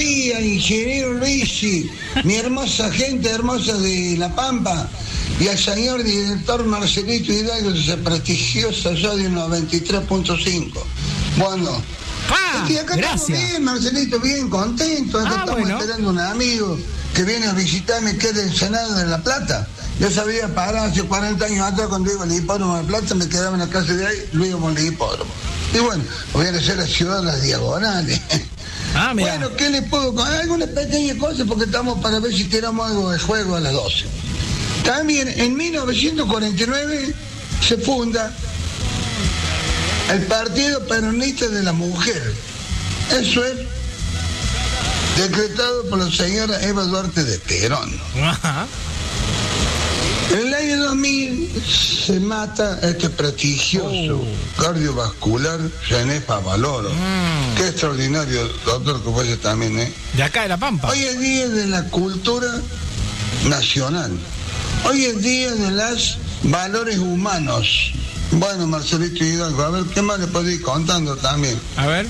días, ingeniero Luisi, mi hermosa gente hermosa de La Pampa, y al señor director Marcelito Hidalgo de ese prestigioso radio 93.5. Bueno, acá gracias. estamos bien, Marcelito, bien contento. Acá estamos esperando un amigo que viene a visitarme, que es del Senado de La Plata. Yo sabía parar hace 40 años atrás cuando iba al hipódromo de La Plata, me quedaba en la casa de ahí, luego con el hipódromo. Y bueno, voy a hacer la ciudad de las diagonales. Bueno, ¿qué le puedo contar? Algunas pequeñas cosas porque estamos para ver si tiramos algo de juego a las 12. También en 1949 se funda el Partido Peronista de la Mujer. Eso es decretado por la señora Eva Duarte de Perón. Ajá. En el año 2000 se mata este prestigioso cardiovascular René Favaloro. Qué extraordinario doctor que fue también, ¿eh? De acá de La Pampa. Hoy es día de la cultura nacional. Hoy es día de los valores humanos. Bueno, Marcelito Hidalgo, a ver, ¿qué más le puedo ir contando también? A ver.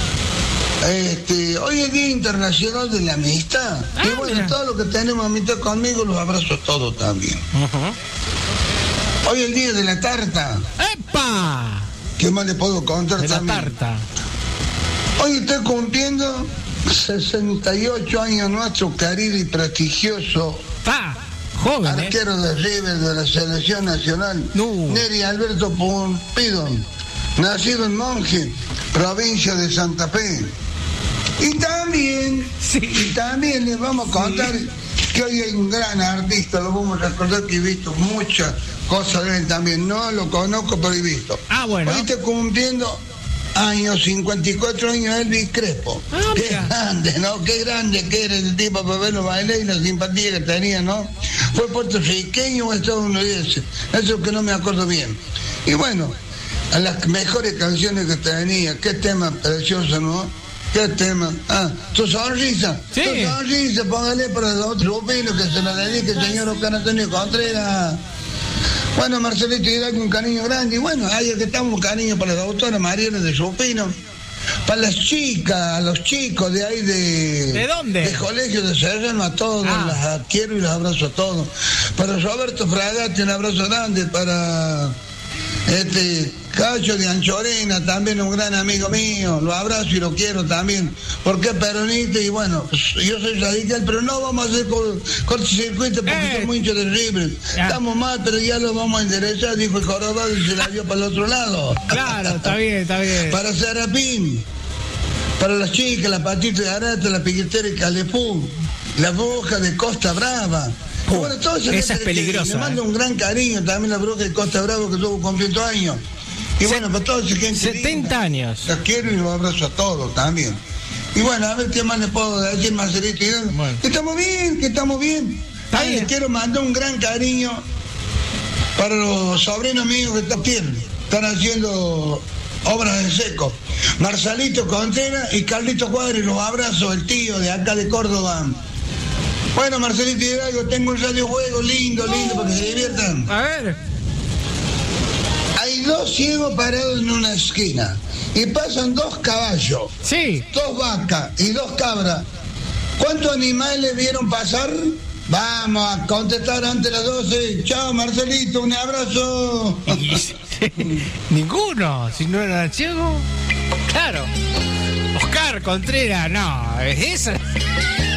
Hoy es Día Internacional de la Amistad. Y bueno, todo lo que tenemos amistad conmigo los abrazo todos también. Hoy es el Día de la Tarta. ¡Epa! ¿Qué más le puedo contar de también? La tarta. Hoy estoy cumpliendo 68 años nuestro querido y prestigioso joven, arquero de River de la Selección Nacional, Neri Alberto Pompidón, nacido en Monje, provincia de Santa Fe. Y también les vamos a contar que hoy hay un gran artista, lo vamos a recordar que he visto muchas cosas de él también. No lo conozco, pero he visto. Bueno. Hoy está cumpliendo años, 54 años, Elvis Crespo. Qué grande, ¿no? Qué grande que era el tipo para verlo bailar y la simpatía que tenía, ¿no? Fue puertorriqueño o estadounidense, eso que no me acuerdo bien. Y bueno, a las mejores canciones que tenía, qué tema precioso, ¿no? ¿Qué tema? Tu sonrisa. Sí. Tu sonrisa, póngale para los otros rupinos que se la dedique el señor Oscar Antonio Contreras. Bueno, Marcelito Hidalgo, un cariño grande. Y bueno, ahí que estamos, un cariño para la doctora Mariela de Rupino. Para las chicas, los chicos de ahí ¿De dónde? De Colegio de Serrano, a todos, las quiero y los abrazo a todos. Para Roberto Fragatti, un abrazo grande. Para Cacho de Anchorena, también un gran amigo mío, lo abrazo y lo quiero también, porque es peronista y bueno, yo soy radical, pero no vamos a hacer cortocircuito porque somos hinchas del River. Estamos mal, pero ya lo vamos a enderezar, dijo el jorobado y se la dio para el otro lado. Claro, está bien. Para Serapín, para las chicas, la Patita de Arata, la Piquetera y Calepú, la Bruja de Costa Brava. Bueno, esa es peligrosa. Me manda un gran cariño también la Bruja de Costa Brava que tuvo cumpliendo años. Y bueno, para toda esa gente 70 linda, años. Los quiero y los abrazo a todos también. Y bueno, a ver qué más les puedo decir, Marcelito. Bueno. Que estamos bien. Les quiero mandar un gran cariño para los sobrinos míos que están haciendo obras en seco. Marcelito Contreras y Carlito Cuadri, los abrazo, el tío de acá de Córdoba. Bueno, Marcelito Hidalgo, tengo un radio juego lindo, para que se diviertan. A ver. Hay dos ciegos parados en una esquina y pasan dos caballos, dos vacas y dos cabras. ¿Cuántos animales vieron pasar? Vamos a contestar antes de las 12. Chao, Marcelito, un abrazo. Ninguno, si no era ciego. Claro. Oscar Contreras, no, es esa.